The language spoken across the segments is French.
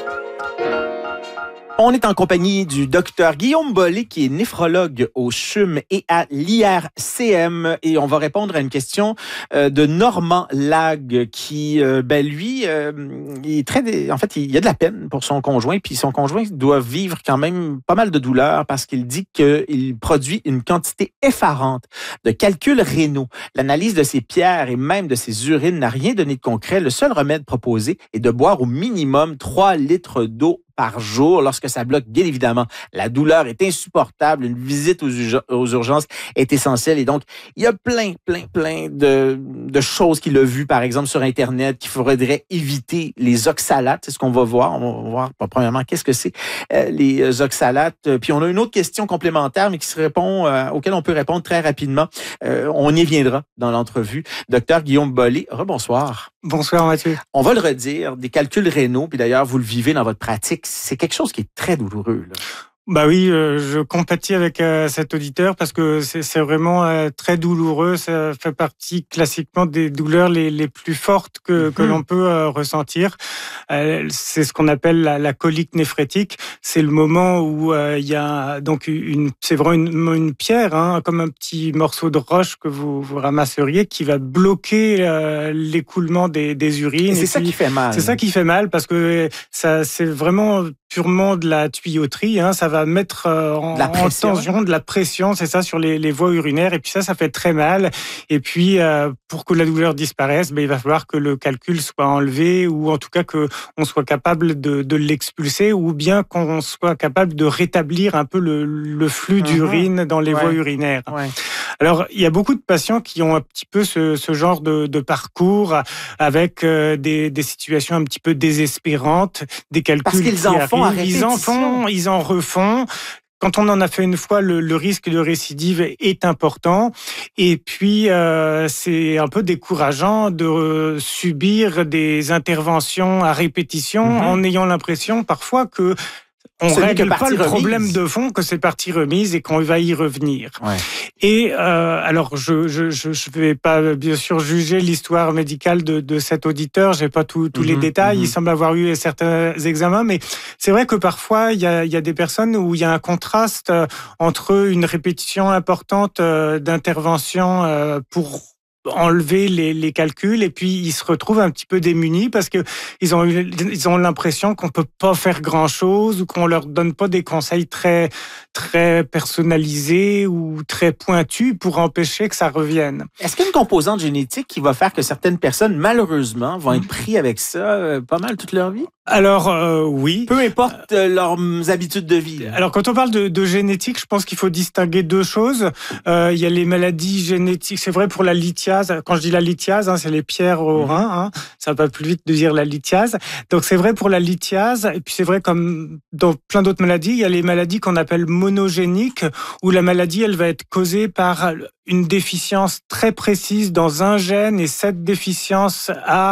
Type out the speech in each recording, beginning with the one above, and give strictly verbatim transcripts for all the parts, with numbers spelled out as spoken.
On est en compagnie du docteur Guillaume Bollé, qui est néphrologue au C H U M et à l'I R C M. Et on va répondre à une question euh, de Normand Lague, qui, euh, ben lui, euh, il est très, en fait, il y a de la peine pour son conjoint. Puis son conjoint doit vivre quand même pas mal de douleur parce qu'il dit qu'il produit une quantité effarante de calculs rénaux. L'analyse de ses pierres et même de ses urines n'a rien donné de concret. Le seul remède proposé est de boire au minimum trois litres d'eau par jour. Lorsque ça bloque, bien évidemment, la douleur est insupportable. Une visite aux, urg- aux urgences est essentielle. Et donc, il y a plein, plein, plein de, de choses qu'il a vues, par exemple, sur Internet, qu'il faudrait éviter. Les oxalates, c'est ce qu'on va voir. On va voir, premièrement, qu'est-ce que c'est euh, les oxalates. Puis, on a une autre question complémentaire, mais qui se répond, euh, auquel on peut répondre très rapidement. Euh, on y viendra dans l'entrevue. Docteur Guillaume Bollé, rebonsoir. Bonsoir Mathieu. On va le redire, des calculs rénaux, puis d'ailleurs, vous le vivez dans votre pratique, c'est quelque chose qui est très douloureux, là. Bah oui, euh, je compatis avec euh, cet auditeur parce que c'est, c'est vraiment euh, très douloureux. Ça fait partie classiquement des douleurs les, les plus fortes que, mm-hmm. que l'on peut euh, ressentir. Euh, c'est ce qu'on appelle la, la colique néphrétique. C'est le moment où euh, il y a donc une, c'est vraiment une, une pierre, hein, comme un petit morceau de roche que vous, vous ramasseriez, qui va bloquer euh, l'écoulement des, des urines. Et c'est et ça puis, qui fait mal. C'est ça qui fait mal parce que ça, c'est vraiment purement de la tuyauterie, hein, ça va mettre euh, en, en tension de la pression, c'est ça, sur les, les voies urinaires, et puis ça, ça fait très mal. Et puis, euh, pour que la douleur disparaisse, ben, il va falloir que le calcul soit enlevé, ou en tout cas que on soit capable de, de l'expulser, ou bien qu'on soit capable de rétablir un peu le, le flux mmh. d'urine dans les ouais. voies urinaires. Ouais. Alors, il y a beaucoup de patients qui ont un petit peu ce, ce genre de, de parcours avec euh, des, des situations un petit peu désespérantes, des calculs Parce qu'ils en font à répétition. Ils en font, ils en refont. Quand on en a fait une fois, le, le risque de récidive est important. Et puis, euh, c'est un peu décourageant de euh, subir des interventions à répétition mm-hmm. en ayant l'impression parfois que on ne règle pas le problème remise. de fond, que c'est partie remise et qu'on va y revenir. Ouais. Et euh, alors, je je je vais pas bien sûr juger l'histoire médicale de, de cet auditeur. J'ai pas tout, tous mmh, les détails. Mmh. Il semble avoir eu certains examens, mais c'est vrai que parfois il y a il y a des personnes où il y a un contraste entre une répétition importante d'intervention pour enlever les, les calculs, et puis ils se retrouvent un petit peu démunis parce que ils ont ils ont l'impression qu'on peut pas faire grand chose, ou qu'on leur donne pas des conseils très très personnalisés ou très pointus pour empêcher que ça revienne. Est-ce qu'il y a une composante génétique qui va faire que certaines personnes, malheureusement, vont être pris avec ça euh, pas mal toute leur vie? Alors euh, oui. Peu importe euh, leurs habitudes de vie. Alors quand on parle de, de génétique, je pense qu'il faut distinguer deux choses. Euh, il y a les maladies génétiques. C'est vrai pour la lithiase. Quand je dis la lithiase, hein, c'est les pierres au mmh. rein. Hein. Ça va pas plus vite de dire la lithiase. Donc c'est vrai pour la lithiase. Et puis c'est vrai comme dans plein d'autres maladies, il y a les maladies qu'on appelle monogéniques, où la maladie elle va être causée par une déficience très précise dans un gène, et cette déficience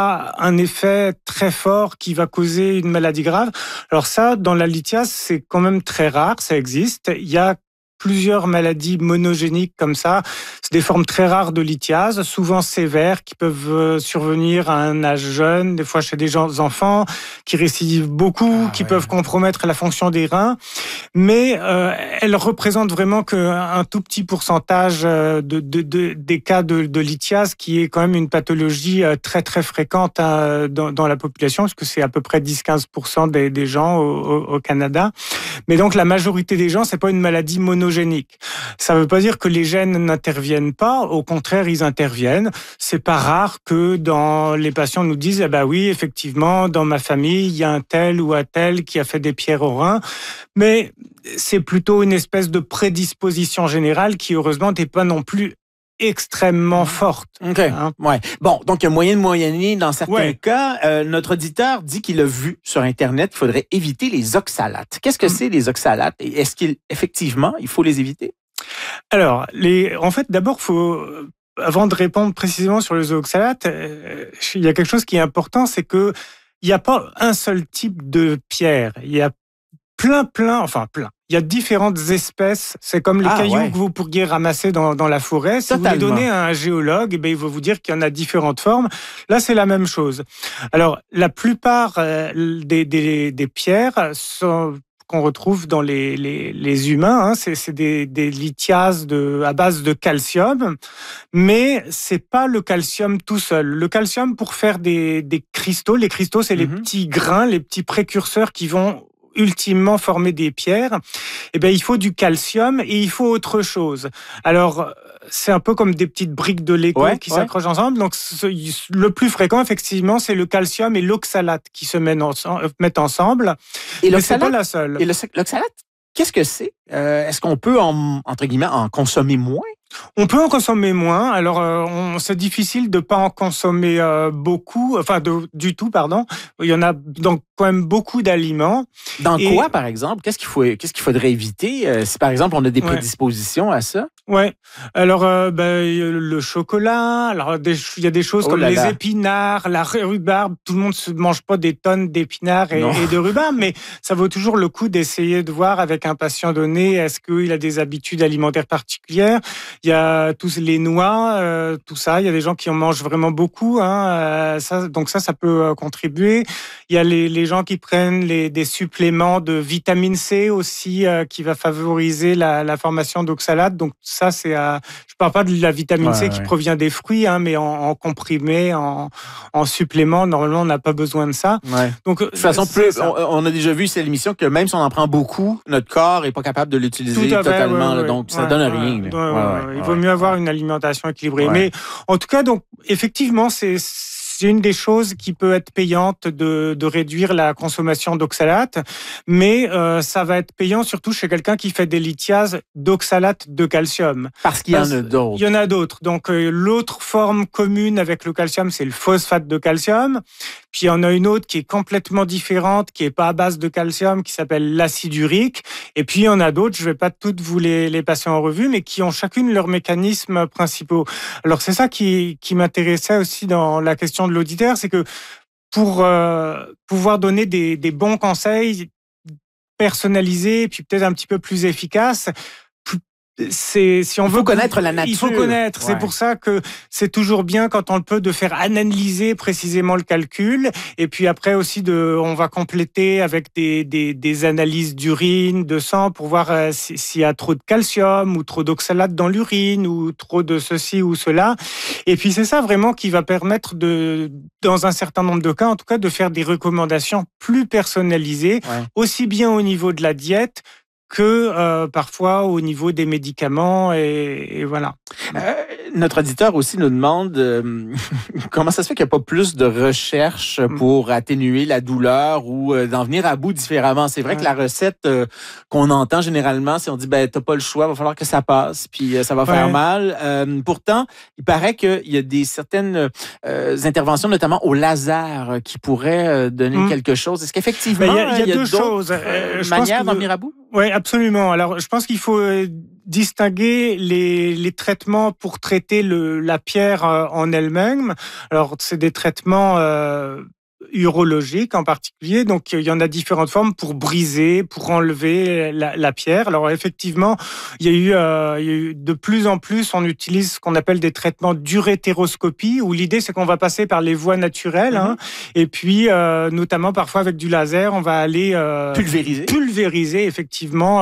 a un effet très fort qui va causer une maladie grave. Alors ça, dans la lithiase, c'est quand même très rare, ça existe. Il y a plusieurs maladies monogéniques comme ça. C'est des formes très rares de lithiase, souvent sévères, qui peuvent survenir à un âge jeune, des fois chez des gens, enfants, qui récidivent beaucoup, ah, qui ouais. peuvent compromettre la fonction des reins. Mais euh, elles représentent vraiment qu'un tout petit pourcentage de, de, de, des cas de, de lithiase, qui est quand même une pathologie très très fréquente hein, dans, dans la population, parce que c'est à peu près dix à quinze pour cent des, des gens au, au Canada. Mais donc la majorité des gens, c'est pas une maladie monogénique. Ça ne veut pas dire que les gènes n'interviennent pas, au contraire, ils interviennent. C'est pas rare que dans les patients nous disent, eh ben oui, effectivement, dans ma famille, il y a un tel ou un tel qui a fait des pierres au rein, mais c'est plutôt une espèce de prédisposition générale qui, heureusement, n'est pas non plus extrêmement forte. OK. Hein? Ouais. Bon, donc il y a moyen de moyenner dans certains ouais. cas. Euh, notre auditeur dit qu'il a vu sur Internet qu'il faudrait éviter les oxalates. Qu'est-ce que mmh. c'est les oxalates? Et est-ce qu'effectivement, il faut les éviter? Alors, les, en fait, d'abord, faut, avant de répondre précisément sur les oxalates, euh, il y a quelque chose qui est important, c'est que il n'y a pas un seul type de pierre. Il y a plein, plein, enfin plein. Il y a différentes espèces. C'est comme les ah, cailloux ouais. que vous pourriez ramasser dans, dans la forêt. Si Totalement. Vous les donnez à un géologue, eh bien, il va vous dire qu'il y en a différentes formes. Là, c'est la même chose. Alors, la plupart euh, des, des, des pierres sont... qu'on retrouve dans les, les, les humains, hein. c'est, c'est des, des lithiases de, à base de calcium, mais c'est pas le calcium tout seul. Le calcium, pour faire des, des cristaux, les cristaux, c'est mm-hmm. les petits grains, les petits précurseurs qui vont ultimement former des pierres. Eh bien, il faut du calcium et il faut autre chose. Alors, c'est un peu comme des petites briques de Lego ouais, qui ouais. s'accrochent ensemble. Donc, le plus fréquent, effectivement, c'est le calcium et l'oxalate qui se mettent ensemble. Et mais c'est pas la seule. Et l'oxalate, qu'est-ce que c'est? Euh, est-ce qu'on peut, en, entre guillemets, en consommer moins? On peut en consommer moins. Alors, euh, on, c'est difficile de pas en consommer euh, beaucoup, enfin de, du tout, pardon. Il y en a donc quand même beaucoup d'aliments. Dans Et, quoi, par exemple? Qu'est-ce qu'il faut, qu'est-ce qu'il faudrait éviter euh, si, par exemple, on a des prédispositions ouais. à ça? Ouais. Alors, euh, ben, le chocolat. Alors, des, il y a des choses oh comme les là. épinards, la rhubarbe. Tout le monde ne mange pas des tonnes d'épinards et, et de rhubarbe, mais ça vaut toujours le coup d'essayer de voir avec un patient donné est-ce qu'il a des habitudes alimentaires particulières. Il y a tous les noix, euh, tout ça. Il y a des gens qui en mangent vraiment beaucoup. Hein, euh, ça, donc ça, ça peut euh, contribuer. Il y a les, les gens qui prennent les, des suppléments de vitamine C aussi, euh, qui va favoriser la, la formation d'oxalate. Donc ça, c'est. Euh, je parle pas de la vitamine ouais, C qui ouais. provient des fruits, hein, mais en, en comprimé, en, en supplément. Normalement, on n'a pas besoin de ça. Ouais. Donc de toute façon, plus, on, on a déjà vu cette émission que même si on en prend beaucoup, notre corps est pas capable de l'utiliser totalement. Ouais, ouais, donc ça ouais, donne ouais, rien. Ouais, ouais, ouais, Il vaut mieux avoir une alimentation équilibrée. Ouais. Mais en tout cas, donc effectivement, c'est c'est une des choses qui peut être payante de, de réduire la consommation d'oxalate, mais euh, ça va être payant surtout chez quelqu'un qui fait des lithiases d'oxalate de calcium. Parce qu'il y Parce, en a d'autres. Il y en a d'autres. Donc euh, l'autre forme commune avec le calcium, c'est le phosphate de calcium. Puis il y en a une autre qui est complètement différente, qui est pas à base de calcium, qui s'appelle l'acide urique. Et puis il y en a d'autres, je vais pas toutes vous les, les passer en revue, mais qui ont chacune leurs mécanismes principaux. Alors c'est ça qui, qui m'intéressait aussi dans la question de l'auditeur, c'est que pour euh, pouvoir donner des, des bons conseils personnalisés, puis peut-être un petit peu plus efficaces, c'est si on il veut faut connaître la nature. Il faut connaître. Ouais. C'est pour ça que c'est toujours bien quand on le peut de faire analyser précisément le calcul. Et puis après aussi de, on va compléter avec des des, des analyses d'urine, de sang pour voir euh, s'il y a trop de calcium ou trop d'oxalate dans l'urine ou trop de ceci ou cela. Et puis c'est ça vraiment qui va permettre de, dans un certain nombre de cas, en tout cas, de faire des recommandations plus personnalisées, ouais. aussi bien au niveau de la diète que euh, parfois au niveau des médicaments et, et voilà. Euh, notre auditeur aussi nous demande euh, comment ça se fait qu'il n'y a pas plus de recherches pour atténuer la douleur ou euh, d'en venir à bout différemment. C'est vrai ouais. que la recette euh, qu'on entend généralement, c'est on dit ben t'as pas le choix, va falloir que ça passe, puis euh, ça va faire ouais. mal. Euh, pourtant, il paraît qu'il y a des certaines euh, interventions, notamment au laser, qui pourraient euh, donner mmh. quelque chose. Est-ce qu'effectivement ben, il y a, il y a, il y a deux choses euh, manières d'en venir à bout? Oui, absolument. Alors, je pense qu'il faut distinguer les, les traitements pour traiter le, la pierre en elle-même. Alors, c'est des traitements euh, urologiques en particulier. Donc, il y en a différentes formes pour briser, pour enlever la, la pierre. Alors, effectivement, il y a eu, euh, il y a eu de plus en plus, on utilise ce qu'on appelle des traitements d'urétéroscopie, où l'idée, c'est qu'on va passer par les voies naturelles. Mm-hmm. hein, et puis, euh, notamment, parfois, avec du laser, on va aller euh, pulvériser. pulvériser, effectivement,